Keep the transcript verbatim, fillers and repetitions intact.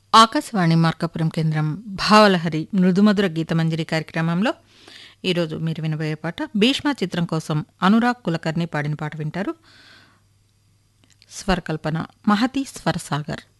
ఆకాశవాణి మార్కాపురం కేంద్రం భావలహరి మృదుమధుర గీతమంజరి కార్యక్రమంలో ఈరోజు మీరు వినబోయే పాట భీష్మ చిత్రం కోసం అనురాగ్ కులకర్ణి పాడిన పాట వింటారు. స్వరకల్పన మహతి స్వరసాగర్.